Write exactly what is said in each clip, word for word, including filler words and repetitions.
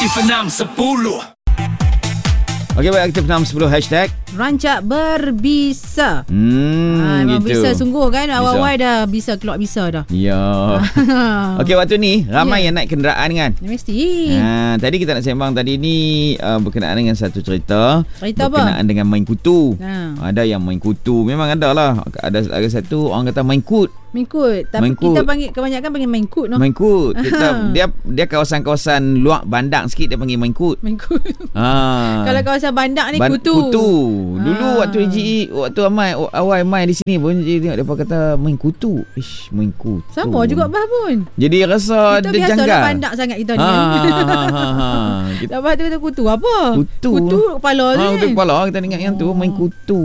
Aktif enam sepuluh. Okey, baik, aktif enam sepuluh hashtag Rancak berbisa. Hmm, ha, memang gitu. bisa sungguh kan. Bisa. Awal-awal dah bisa keluar bisa dah. Ya. Okey, waktu ni ramai Ya. yang naik kenderaan kan. Mesti. Ha, tadi kita nak sembang tadi ni uh, berkenaan dengan satu cerita. Cerita apa? Berkenaan dengan main kutu. Ha. Ada yang main kutu. Memang ada lah. Ada, ada satu orang kata main kut. Main kut. Tapi Main kut. kita panggil kebanyakan panggil main kut no. Main kut. Kita, dia dia kawasan-kawasan luar bandang sikit dia panggil main kut. Main kut. Ha. Kalau kawasan bandar ni Ban- kutu. Kutu. Dulu Ah. waktu G E, waktu Amai awal main di sini pun dia tengok depa kata main kutu. Ish, main kutu. Sama juga bah pun. Jadi rasa Kita dia biasa janggal. lah bandar sangat kita ni. Ha, kan. ha, ha, ha. Kita, Lepas tu kata kutu apa? Kutu. Kutu kepala tu ha, kan. kutu kepala kita ingat yang tu main kutu.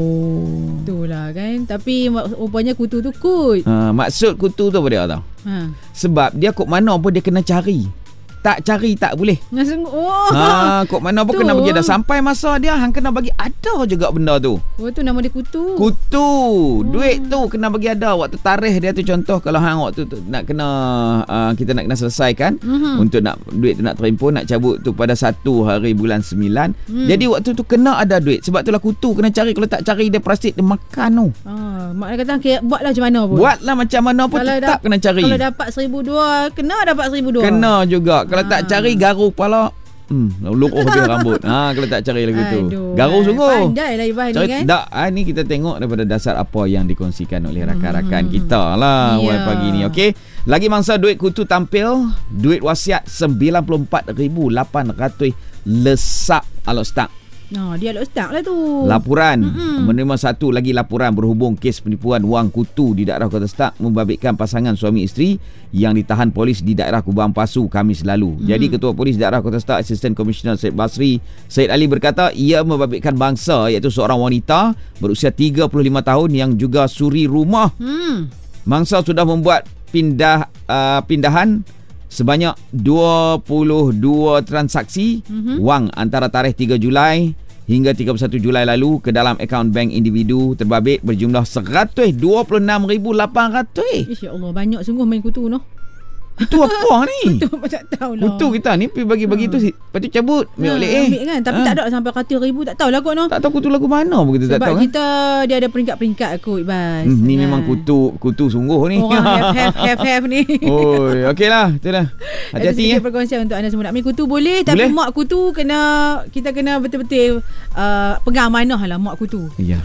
Oh. Itulah kan. Tapi rupanya kutu tu kut. Ha, maksud kutu tu apa dia tahu? Ha. Sebab dia kok mana pun dia kena cari. Tak cari tak boleh. Sungguh. Oh. Ha, kok mana pun Tu. kena bagi dah sampai masa dia hang kena bagi ada juga benda tu. Oh tu nama dia kutu. Kutu. Duit tu kena bagi ada. Waktu tarikh dia tu contoh kalau hang waktu tu nak kena uh, kita nak kena selesaikan Mhm. untuk nak duit tu nak terimpun nak cabut tu pada satu hari bulan sembilan. Hmm. Jadi waktu tu kena ada duit. Sebab itulah kutu kena cari. Kalau tak cari dia plastik dia makan tu. Ah, mak dia kata okay, buatlah macam mana pun. Buatlah macam mana pun Kalau tetap dap- kena cari. Kalau dapat seribu dua, kena dapat seribu dua. Kena juga. Kalau Ah. tak cari garu kepala. Hmm, luruh dia rambut. Ha, kalau tak cari lagu tu. Aduh, Garu sungguh. Pandai lah Iban ni Cari, kan. tak, ah, ni kita tengok daripada dasar apa yang dikongsikan oleh rakan-rakan kita lah Ya. awal pagi ni. Okey. Lagi mangsa duit kutu tampil, duit wasiat sembilan puluh empat ribu lapan ratus lesak alok start. Nah, dia alok start lah tu. Laporan Mm-mm. menerima satu lagi laporan berhubung kes penipuan wang kutu di daerah Kota Stark membabitkan pasangan suami isteri yang ditahan polis di daerah Kubang Pasu Khamis lalu. Mm. Jadi Ketua Polis Daerah Kota Stark Assistant Commissioner Syed Basri Syed Ali berkata ia membabitkan bangsa iaitu seorang wanita berusia tiga puluh lima tahun yang juga suri rumah. Hmm. Mangsa sudah membuat pindah uh, pindahan sebanyak dua puluh dua transaksi Mhm. wang antara tarikh tiga Julai hingga tiga puluh satu Julai lalu ke dalam akaun bank individu terbabit berjumlah seratus dua puluh enam ribu lapan ratus. Insya Allah banyak sungguh main kutu noh. Itu apa ni? Tu tak tahulah. Kutu kita ni pergi bagi-bagi tu, lepas tu cabut, ambil Ha, oleh eh. ambil kan. Tapi Ha. tak ada sampai ratus ribu. Tak tahulah kot noh. Tak tahu kutu lagu mana pun kita tak Sebab tahu. Kan? kita dia ada peringkat-peringkat kot Ibas. Hmm, ni Kan. memang kutu kutu sungguh ni. Orang have have have have ni. Oi, okeylah, itulah. Ada Hati-hati sedikit ya. perkongsian untuk anda semua. Nak main kutu boleh, tapi Boleh. mak kutu kena kita kena betul-betul uh, pegang amanah lah mak kutu. Ya.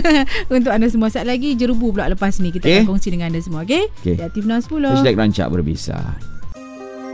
Untuk anda semua. Saat lagi jerubu pula lepas ni kita Okay. akan kongsi dengan anda semua. Okey? Okey. Di Aktif enam sepuluh. Hashtag rancak berbisa.